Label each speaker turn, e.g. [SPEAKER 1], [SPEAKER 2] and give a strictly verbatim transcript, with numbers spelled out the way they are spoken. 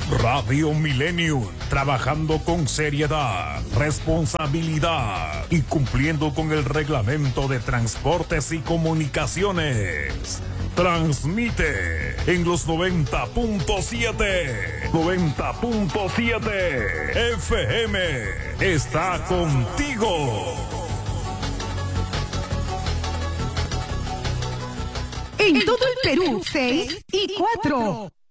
[SPEAKER 1] Radio Millennium, trabajando con seriedad, responsabilidad y cumpliendo con el reglamento de transportes y comunicaciones. Transmite en los noventa punto siete. noventa punto siete F M. Está contigo.
[SPEAKER 2] En todo el Perú, seis y cuatro.